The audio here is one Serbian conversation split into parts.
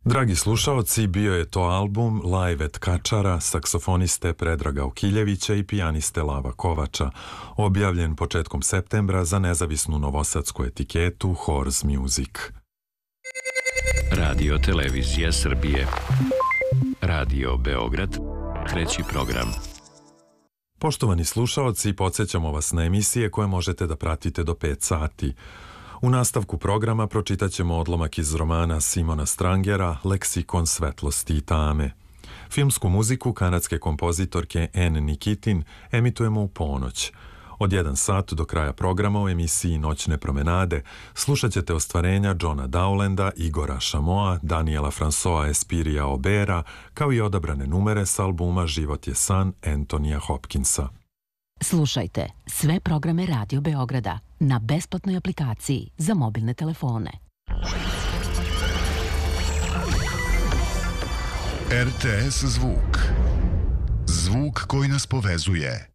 Dragi slušaoci, bio je to album Live at Kačara, saksofoniste Predraga Okiljevića i pijaniste Lava Kovača, objavljen početkom septembra za nezavisnu novosadsku etiketu Horse Music. Radio Televizija Srbije. Radio Beograd. Treći program. Poštovani slušaoci, podsjećamo vas na emisije koje možete da pratite do 5 sati. U nastavku programa pročitat ćemo odlomak iz romana Simona Strangera Leksikon svetlosti i tame. Filmsku muziku kanadske kompozitorke Anne Nikitin emitujemo u ponoć. Od 1 sat do kraja programa u emisiji Noćne promenade slušat ćete ostvarenja Johna Dowlanda, Igora Šamoa, Daniela Francoa Espirija Obera, kao i odabrane numere s albuma Život je san Antonija Hopkinsa. Slušajte sve programe Radio Beograda na besplatnoj aplikaciji za mobilne telefone. RTS zvuk. Zvuk koji nas povezuje.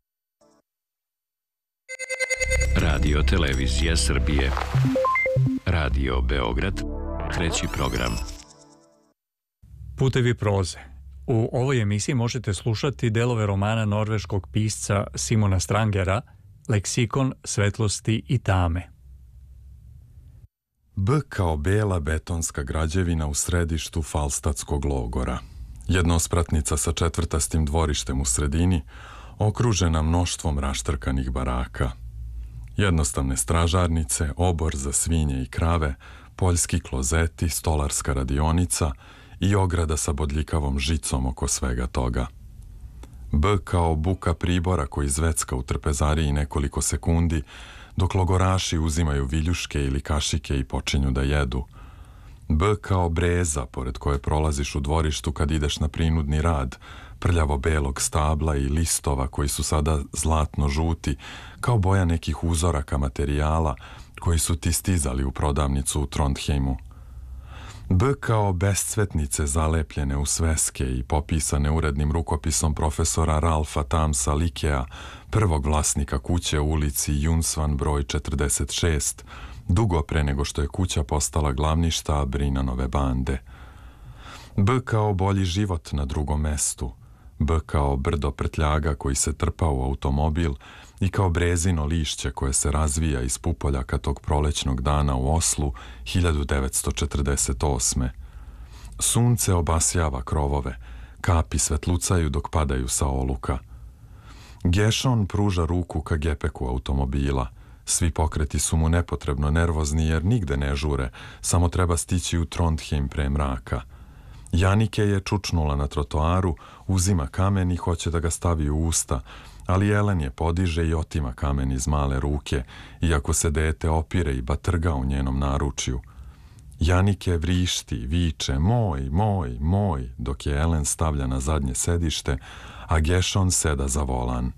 Radio Televizija Srbije. Radio Beograd. Treći program. Putevi proze. U ovoj emisiji možete slušati delove romana norveškog pisca Simona Strangera Leksikon svetlosti i tame. B kao bela betonska građevina u središtu Falstadskog logora. Jednospratnica sa četvrtastim dvorištem u sredini, okružena mnoštvom raštrkanih baraka. Jednostavne stražarnice, obor za svinje i krave, poljski klozeti, stolarska radionica i ograda sa bodljikavom žicom oko svega toga. B kao buka pribora koji zvecka u trpezariji nekoliko sekundi, dok logoraši uzimaju viljuške ili kašike i počinju da jedu. B kao breza pored koje prolaziš u dvorištu kad ideš na prinudni rad, prljavo belog stabla i listova koji su sada zlatno žuti, kao boja nekih uzoraka materijala koji su ti stizali u prodavnicu u Trondheimu. B kao bescvetnice zalepljene u sveske i popisane urednim rukopisom profesora Ralfa Tamsa Likea, prvog vlasnika kuće u ulici Junsvan broj 46, dugo pre nego što je kuća postala glavni štab Rinanove bande. B kao bolji život na drugom mestu, B kao brdo prtljaga koji se trpa u automobil i kao brezino lišće koje se razvija iz pupoljaka tog prolećnog dana u Oslu 1948. Sunce obasjava krovove, kapi svetlucaju dok padaju sa oluka. Gešon pruža ruku ka gepeku automobila. Svi pokreti su mu nepotrebno nervozni jer nigde ne žure, samo treba stići u Trondheim pre mraka. Janike je čučnula na trotoaru, uzima kamen i hoće da ga stavi u usta, ali Elen je podiže i otima kamen iz male ruke, iako se dete opire i batrga u njenom naručju. Janike vrišti, viče moj, moj, moj, dok je Elen stavlja na zadnje sedište, a Gešon seda za volan.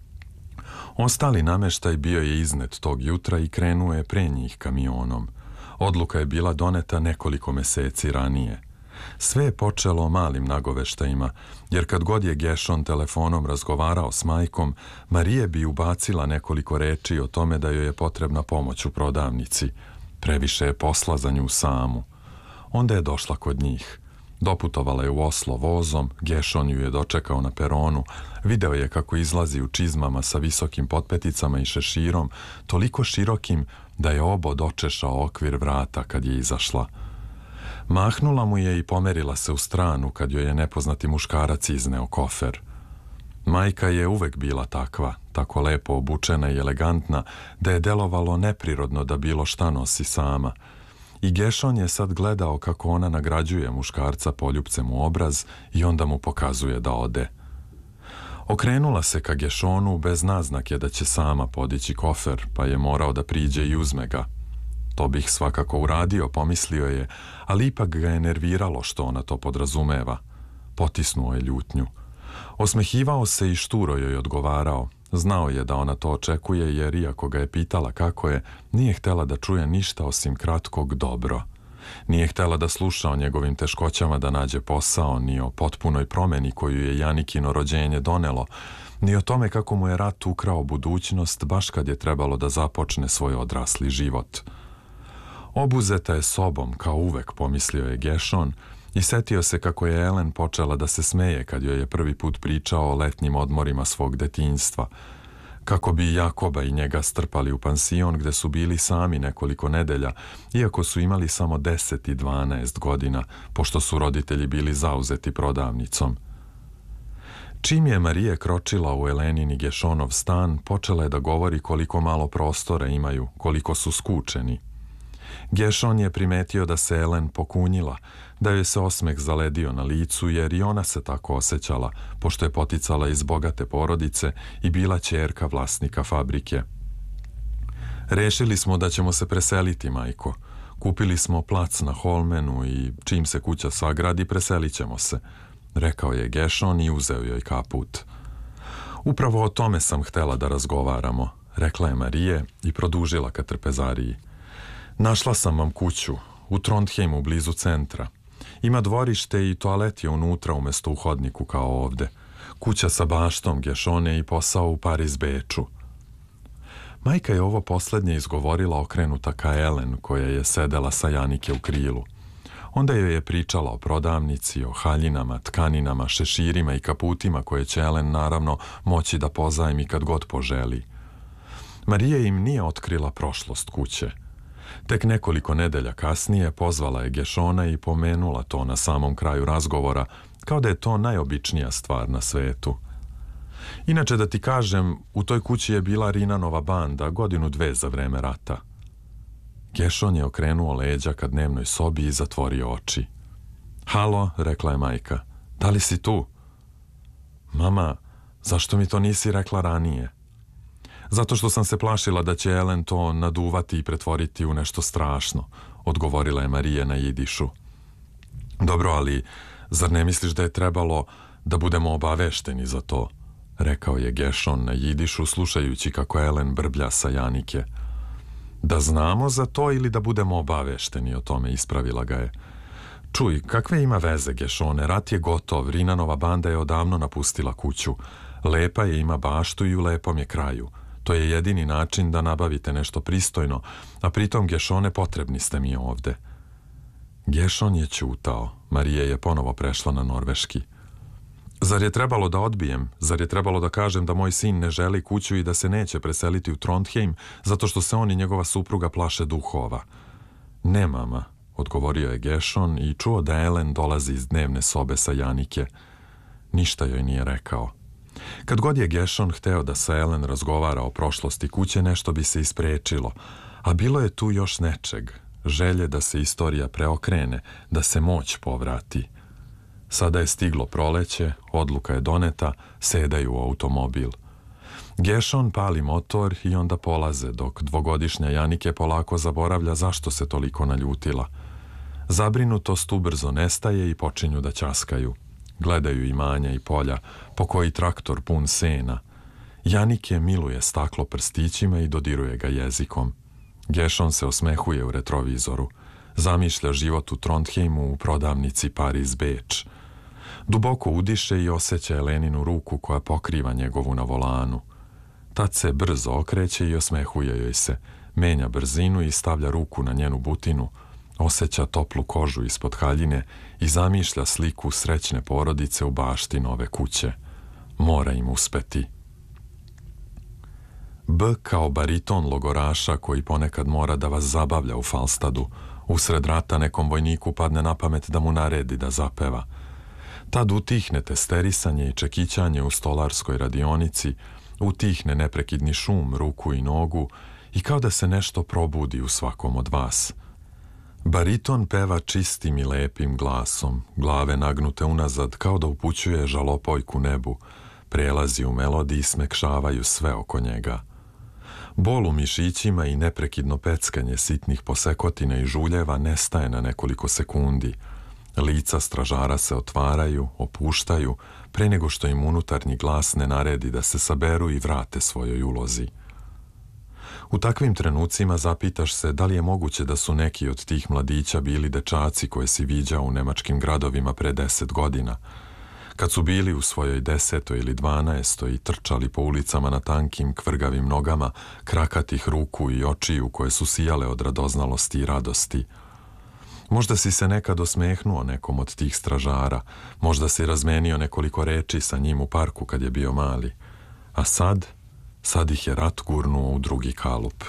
Ostali nameštaj bio je iznet tog jutra i krenuo je pre njih kamionom. Odluka je bila doneta nekoliko meseci ranije. Sve je počelo malim nagoveštajima, jer kad god je Gešon telefonom razgovarao s majkom, Marije bi ubacila nekoliko reči o tome da joj je potrebna pomoć u prodavnici. Previše je posla za nju samu. Onda je došla kod njih. Doputovala je u Oslo vozom, Gešon ju je dočekao na peronu, video je kako izlazi u čizmama sa visokim potpeticama i šeširom, toliko širokim da je obod očešao okvir vrata kad je izašla. Mahnula mu je i pomerila se u stranu kad joj je nepoznati muškarac izneo kofer. Majka je uvek bila takva, tako lepo obučena i elegantna, da je delovalo neprirodno da bilo šta nosi sama. I Gešon je sad gledao kako ona nagrađuje muškarca poljupcem u obraz i onda mu pokazuje da ode. Okrenula se ka Gešonu bez naznake da će sama podići kofer, pa je morao da priđe i uzme ga. To bih svakako uradio, pomislio je, ali ipak ga je nerviralo što ona to podrazumeva. Potisnuo je ljutnju. Osmehivao se i šturo joj odgovarao. Znao je da ona to očekuje jer iako ga je pitala kako je, nije htela da čuje ništa osim kratkog dobro. Nije htela da sluša o njegovim teškoćama da nađe posao, ni o potpunoj promeni koju je Janikino rođenje donelo, ni o tome kako mu je rat ukrao budućnost baš kad je trebalo da započne svoj odrasli život. Obuzeta je sobom, kao uvek, pomislio je Gešon, I setio se kako je Ellen počela da se smeje kad joj je prvi put pričao o letnjim odmorima svog detinjstva, kako bi Jakoba i njega strpali u pansion gde su bili sami nekoliko nedelja, iako su imali samo 10 i 12 godina, pošto su roditelji bili zauzeti prodavnicom. Čim je Marije kročila u Elenin i Gešonov stan, počela je da govori koliko malo prostora imaju, koliko su skučeni. Gešon je primetio da se Ellen pokunjila, da joj se osmeh zaledio na licu, jer i ona se tako osjećala, pošto je poticala iz bogate porodice i bila ćerka vlasnika fabrike. Rešili smo da ćemo se preseliti, majko. Kupili smo plac na Holmenu i čim se kuća sagradi, preselit ćemo se, rekao je Gešon i uzeo joj kaput. Upravo o tome sam htela da razgovaramo, rekla je Marije i produžila ka trpezariji. Našla sam vam kuću, u Trondheimu blizu centra. Ima dvorište i toalet je unutra umesto u hodniku kao ovde. Kuća sa baštom, Gešone, i posao u Paris Beču. Majka je ovo poslednje izgovorila okrenuta ka Ellen, koja je sedela sa Janike u krilu. Onda joj je pričala o prodavnici, o haljinama, tkaninama, šeširima i kaputima koje će Ellen naravno moći da pozajmi kad god poželi. Marija im nije otkrila prošlost kuće. Tek nekoliko nedelja kasnije pozvala je Gešona i pomenula to na samom kraju razgovora, kao da je to najobičnija stvar na svetu. Inače, da ti kažem, u toj kući je bila Rinanova banda 1-2 za vreme rata. Gešon je okrenuo leđa ka dnevnoj sobi i zatvorio oči. Halo, rekla je majka, da li si tu? Mama, zašto mi to nisi rekla ranije? Zato što sam se plašila da će Ellen to naduvati i pretvoriti u nešto strašno, odgovorila je Marija na jidišu. Dobro, ali zar ne misliš da je trebalo da budemo obavešteni za to? Rekao je Gešon na jidišu, slušajući kako Ellen brblja sa Janike. Da znamo za to ili da budemo obavešteni o tome, ispravila ga je. Čuj, kakve ima veze, Gešone, rat je gotov, Rinanova banda je odavno napustila kuću. Lepa je, ima baštu i u lepom je kraju. To je jedini način da nabavite nešto pristojno, a pritom, Gešone, potrebni ste mi ovde. Gešon je ćutao. Marija je ponovo prešla na norveški. Zar je trebalo da odbijem? Zar je trebalo da kažem da moj sin ne želi kuću i da se neće preseliti u Trondheim zato što se on i njegova supruga plaše duhova? Ne, mama, odgovorio je Gešon i čuo da Ellen dolazi iz dnevne sobe sa Janike. Ništa joj nije rekao. Kad god je Gešon hteo da sa Ellen razgovara o prošlosti kuće, nešto bi se isprečilo, a bilo je tu još nečeg, želje da se istorija preokrene, da se moć povrati. Sada je stiglo proleće, odluka je doneta, sedaju u automobil. Gešon pali motor i onda polaze, dok 2-godišnja Janike polako zaboravlja zašto se toliko naljutila. Zabrinutost ubrzo nestaje i počinju da ćaskaju. Gledaju imanja i polja, po koji traktor pun sena. Janike miluje staklo prstićima i dodiruje ga jezikom. Gešon se osmehuje u retrovizoru. Zamišlja život u Trondheimu u prodavnici Paris Beč. Duboko udiše i osjeća Eleninu ruku koja pokriva njegovu na volanu. Tad se brzo okreće i osmehuje joj se. Menja brzinu i stavlja ruku na njenu butinu. Osjeća toplu kožu ispod haljine i zamišlja sliku srećne porodice u bašti nove kuće. Mora im uspeti. B kao bariton logoraša koji ponekad mora da vas zabavlja u Falstadu. Usred rata nekom vojniku padne na pamet da mu naredi da zapeva. Tad utihne testerisanje i čekićanje u stolarskoj radionici, utihne neprekidni šum ruku i nogu i kao da se nešto probudi u svakom od vas. Bariton peva čistim i lepim glasom, glave nagnute unazad kao da upućuje žalopojku nebu, prelazi u melodiji i smekšavaju sve oko njega. Bol u mišićima i neprekidno peckanje sitnih posekotina i žuljeva nestaje na nekoliko sekundi. Lica stražara se otvaraju, opuštaju, pre nego što im unutarnji glas ne naredi da se saberu i vrate svojoj ulozi. U takvim trenucima zapitaš se da li je moguće da su neki od tih mladića bili dečaci koje si viđao u nemačkim gradovima pre 10 godina, kad su bili u svojoj 10. ili 12. i trčali po ulicama na tankim, kvrgavim nogama, krakatih ruku i očiju koje su sijale od radoznalosti i radosti. Možda si se nekad osmehnuo nekom od tih stražara, možda si razmenio nekoliko reči sa njim u parku kad je bio mali. A sad ih je rat gurnuo u drugi kalup.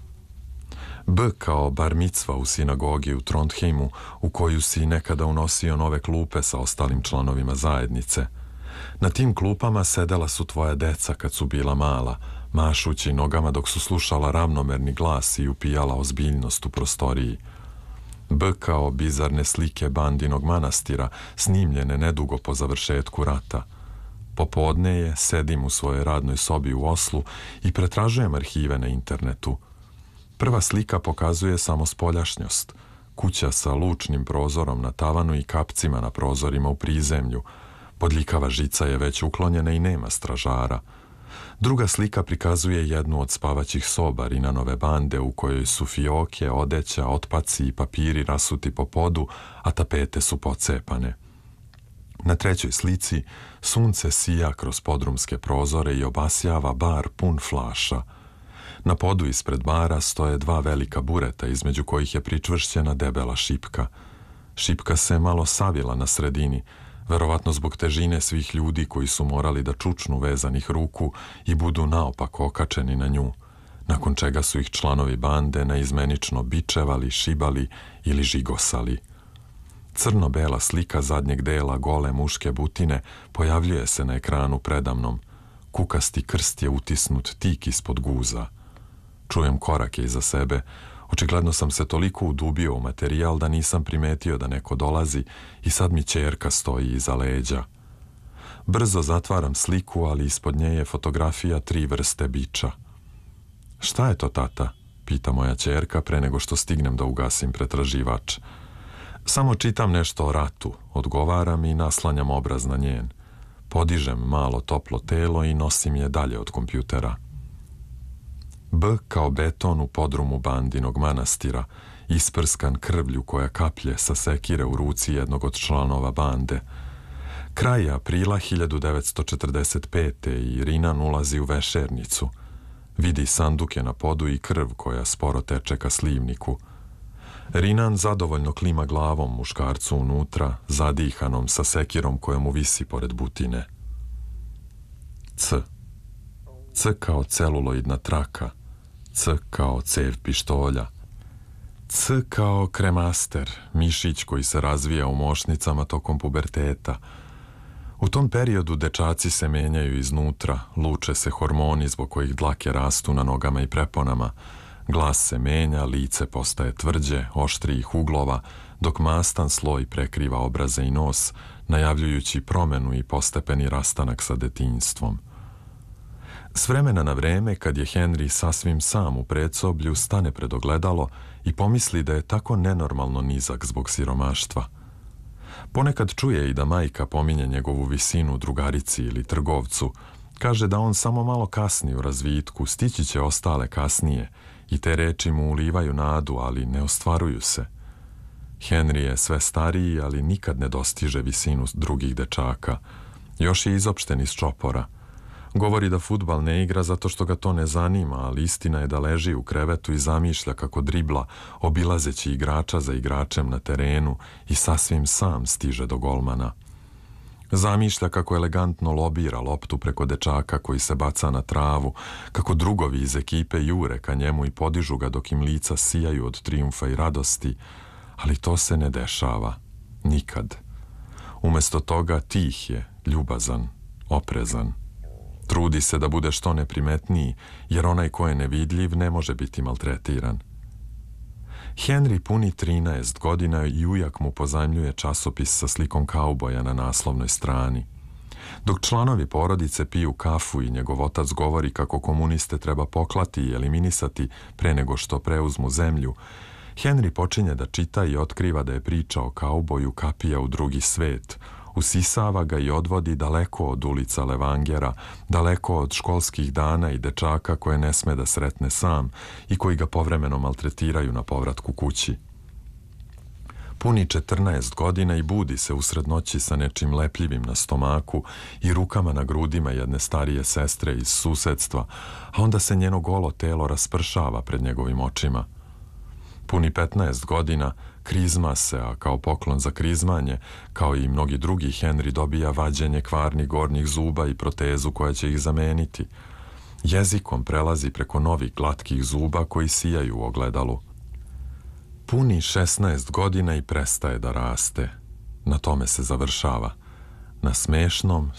B kao bar micva u sinagogi u Trondheimu, u koju si nekada unosio nove klupe sa ostalim članovima zajednice. Na tim klupama sedela su tvoja deca kad su bila mala, mašući nogama dok su slušala ravnomerni glas i upijala ozbiljnost u prostoriji. B kao bizarne slike Bandinog manastira, snimljene nedugo po završetku rata. Popodne je, sedim u svojoj radnoj sobi u Oslu i pretražujem arhive na internetu. Prva slika pokazuje samo spoljašnjost. Kuća sa lučnim prozorom na tavanu i kapcima na prozorima u prizemlju. Bodljikava žica je već uklonjena i nema stražara. Druga slika prikazuje jednu od spavaćih soba Rinanove bande u kojoj su fioke, odeća, otpaci i papiri rasuti po podu, a tapete su pocepane. Na trećoj slici sunce sija kroz podrumske prozore i obasjava bar pun flaša. Na podu ispred bara stoje dva velika bureta između kojih je pričvršćena debela šipka. Šipka se malo savila na sredini, verovatno zbog težine svih ljudi koji su morali da čučnu vezanih ruku i budu naopako okačeni na nju, nakon čega su ih članovi bande naizmenično bičevali, šibali ili žigosali. Crno-bela slika zadnjeg dela gole muške butine pojavljuje se na ekranu predamnom. Kukasti krst je utisnut tik ispod guza. Čujem korake iza sebe. Očigledno sam se toliko udubio u materijal da nisam primetio da neko dolazi i sad mi ćerka stoji iza leđa. Brzo zatvaram sliku, ali ispod nje je fotografija 3 vrste biča. Šta je to, tata? Pita moja ćerka pre nego što stignem da ugasim pretraživač. Samo čitam nešto o ratu, odgovaram i naslanjam obraz na njen. Podižem malo toplo telo i nosim je dalje od kompjutera. B kao beton u podrumu Bandinog manastira, isprskan krvlju koja kaplje sa sekire u ruci jednog od članova bande. Kraj je aprila 1945. i Rinan ulazi u vešernicu. Vidi sanduke na podu i krv koja sporo teče ka slivniku. Rinan zadovoljno klima glavom muškarcu unutra, zadihanom sa sekirom koja mu visi pored butine. C kao celuloidna traka. C kao cev pištolja. C kao kremaster, mišić koji se razvija u mošnicama tokom puberteta. U tom periodu dečaci se menjaju iznutra, luče se hormoni zbog kojih dlake rastu na nogama i preponama. Glas se menja, lice postaje tvrđe, oštrijih uglova, dok mastan sloj prekriva obraze i nos, najavljujući promenu i postepeni rastanak sa detinjstvom. S vremena na vreme, kad je Henry sasvim sam u predsoblju, stane pred ogledalo i pomisli da je tako nenormalno nizak zbog siromaštva. Ponekad čuje i da majka pominje njegovu visinu drugarici ili trgovcu. Kaže da on samo malo kasni u razvitku, stići će ostale kasnije i te reči mu ulivaju nadu, ali ne ostvaruju se. Henry je sve stariji, ali nikad ne dostiže visinu drugih dečaka. Još je izopšten iz čopora. Govori da fudbal ne igra zato što ga to ne zanima, ali istina je da leži u krevetu i zamišlja kako dribla, obilazeći igrača za igračem na terenu i sasvim sam stiže do golmana. Zamišlja kako elegantno lobira loptu preko dečaka koji se baca na travu, kako drugovi iz ekipe jure ka njemu i podižu ga dok im lica sijaju od trijumfa i radosti, ali to se ne dešava. Nikad. Umesto toga tih je, ljubazan, oprezan. Trudi se da bude što neprimetniji, jer onaj ko je nevidljiv ne može biti maltretiran. Henry puni 13 godina i ujak mu pozajmljuje časopis sa slikom kauboja na naslovnoj strani. Dok članovi porodice piju kafu i njegov otac govori kako komuniste treba poklati i eliminisati pre nego što preuzmu zemlju, Henry počinje da čita i otkriva da je priča o kauboju kapija u drugi svet. Usisava ga i odvodi daleko od ulica Levangera, daleko od školskih dana i dečaka koje ne sme da sretne sam i koji ga povremeno maltretiraju na povratku kući. Puni 14 godina i budi se usred noći sa nečim lepljivim na stomaku i rukama na grudima jedne starije sestre iz susedstva, a onda se njeno golo telo raspršava pred njegovim očima. Puni 15 godina, krizma se, a kao poklon za krizmanje, kao i mnogi drugi, Henry dobija vađenje kvarnih gornjih zuba i protezu koja će ih zameniti. Jezikom prelazi preko novih glatkih zuba koji sijaju u ogledalu. Puni 16 godina i prestaje da raste. Na tome se završava. Na smešnom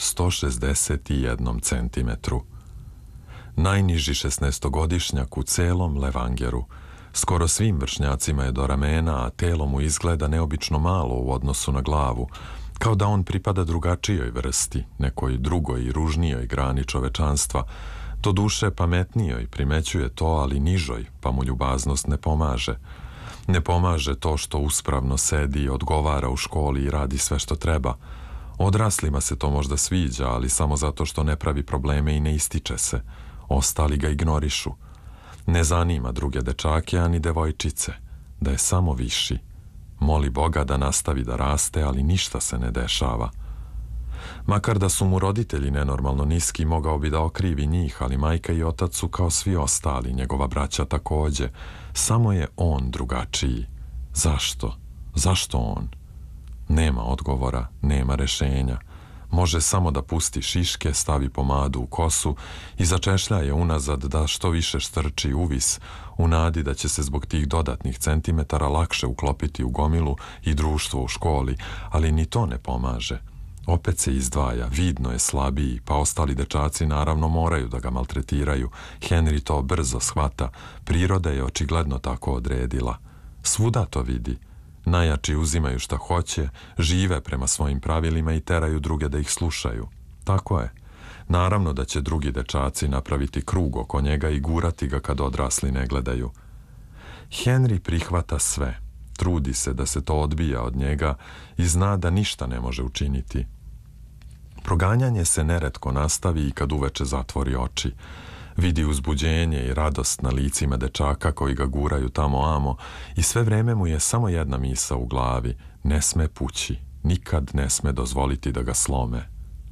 161 centimetru. Najniži 16-godišnjak u celom Levangeru. Skoro svim vršnjacima je do ramena, a telo mu izgleda neobično malo u odnosu na glavu, kao da on pripada drugačijoj vrsti, nekoj drugoj i ružnijoj grani čovečanstva. Do duše pametnijoj primećuje to, ali nižoj, pa mu ljubaznost ne pomaže. Ne pomaže to što uspravno sedi, odgovara u školi i radi sve što treba. Odraslima se to možda sviđa, ali samo zato što ne pravi probleme i ne ističe se. Ostali ga ignorišu. Ne zanima druge dečake, ani devojčice, da je samo viši. Moli Boga da nastavi da raste, ali ništa se ne dešava. Makar da su mu roditelji nenormalno niski, mogao bi da okrivi njih, ali majka i otac su kao svi ostali, njegova braća takođe. Samo je on drugačiji. Zašto? Zašto on? Nema odgovora, nema rešenja. Može samo da pusti šiške, stavi pomadu u kosu i začešlja je unazad da što više štrči uvis, u nadi da će se zbog tih dodatnih centimetara lakše uklopiti u gomilu i društvo u školi, ali ni to ne pomaže. Opet se izdvaja, vidno je slabiji, pa ostali dečaci naravno moraju da ga maltretiraju. Henry to brzo shvata, priroda je očigledno tako odredila. Svuda to vidi. Najjači uzimaju šta hoće, žive prema svojim pravilima i teraju druge da ih slušaju. Tako je. Naravno da će drugi dečaci napraviti krug oko njega i gurati ga kad odrasli ne gledaju. Henry prihvata sve. Trudi se da se to odbija od njega i zna da ništa ne može učiniti. Proganjanje se neretko nastavi i kad uveče zatvori oči. Vidi uzbuđenje i radost na licima dečaka koji ga guraju tamo amo i sve vreme mu je samo jedna misao u glavi: ne sme pući, nikad ne sme dozvoliti da ga slome.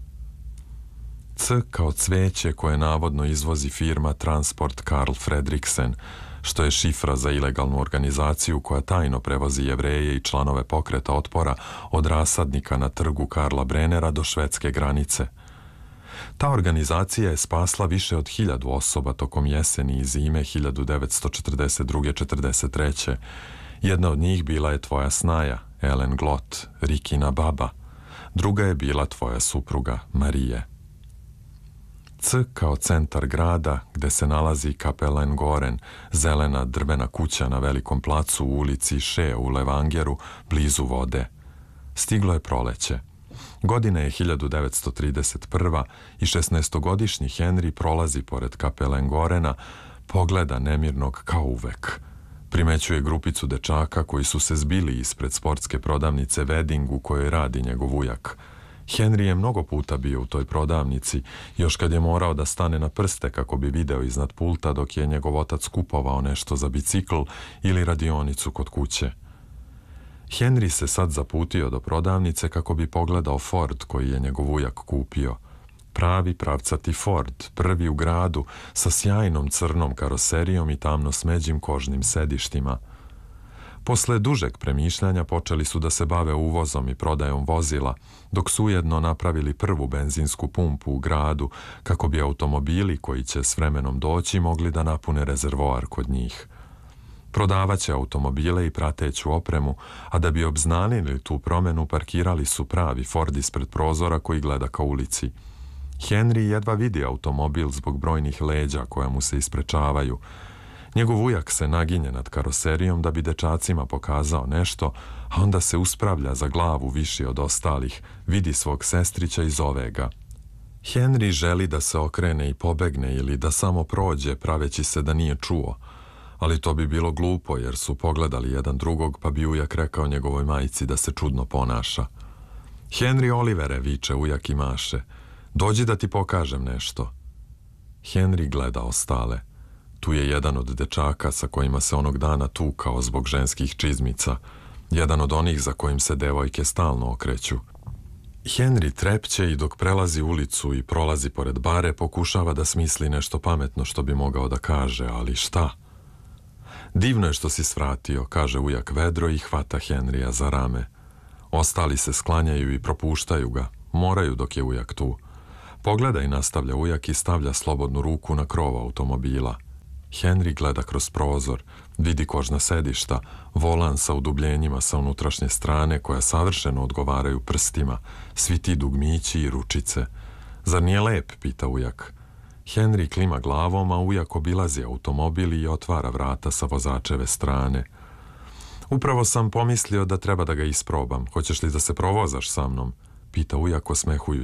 C kao cveće koje navodno izvozi firma Transport Karl Fredriksen, što je šifra za ilegalnu organizaciju koja tajno prevozi Jevreje i članove pokreta otpora od rasadnika na trgu Karla Brennera do švedske granice. Ta organizacija je spasla više od 1000 osoba tokom jeseni i zime 1942-43. Jedna od njih bila je tvoja snaja, Ellen Glott, Rikina baba. Druga je bila tvoja supruga, Marije. C kao centar grada, gde se nalazi Kapellen Goren, zelena drvena kuća na velikom placu u ulici Še u Levangeru, blizu vode. Stiglo je proleće. Godina je 1931. i 16-godišnji Henry prolazi pored Kapellen Gorena, pogleda nemirnog kao uvek. Primećuje grupicu dečaka koji su se zbili ispred sportske prodavnice Wedding u kojoj radi njegov ujak. Henry je mnogo puta bio u toj prodavnici, još kad je morao da stane na prste kako bi video iznad pulta dok je njegov otac kupovao nešto za bicikl ili radionicu kod kuće. Henry se sad zaputio do prodavnice kako bi pogledao Ford koji je njegov ujak kupio. Pravi pravcati Ford, prvi u gradu, sa sjajnom crnom karoserijom i tamno smeđim kožnim sedištima. Posle dužeg premišljanja počeli su da se bave uvozom i prodajom vozila, dok su ujedno napravili prvu benzinsku pumpu u gradu kako bi automobili koji će s vremenom doći mogli da napune rezervoar kod njih. Prodavaće automobile i prateću opremu, a da bi obznanili tu promenu parkirali su pravi Ford ispred prozora koji gleda ka ulici. Henry jedva vidi automobil zbog brojnih leđa koja mu se isprečavaju. Njegov ujak se naginje nad karoserijom da bi dečacima pokazao nešto, a onda se uspravlja za glavu viši od ostalih, vidi svog sestrića i zove ga. Henry želi da se okrene i pobegne ili da samo prođe praveći se da nije čuo, ali to bi bilo glupo jer su pogledali jedan drugog pa bi ujak rekao njegovoj majici da se čudno ponaša. Henry Olivere, viče ujak i maše, dođi da ti pokažem nešto. Henry gleda ostale. Tu je jedan od dečaka sa kojima se onog dana tukao zbog ženskih čizmica, jedan od onih za kojim se devojke stalno okreću. Henry trepće i dok prelazi ulicu i prolazi pored bare pokušava da smisli nešto pametno što bi mogao da kaže, ali šta? Divno je što si svratio, kaže ujak vedro i hvata Henrya za rame. Ostali se sklanjaju i propuštaju ga. Moraju dok je ujak tu. Pogledaj, nastavlja ujak i stavlja slobodnu ruku na krov automobila. Henry gleda kroz prozor, vidi kožna sedišta, volan sa udubljenjima sa unutrašnje strane koja savršeno odgovaraju prstima, svi ti dugmići i ručice. Zar nije lep, pita ujak. Henry klima glavom, a ujak obilazi automobil i otvara vrata sa vozačeve strane. Upravo sam pomislio da treba da ga isprobam. Hoćeš li da se provozaš sa mnom? Pita ujak osmehujući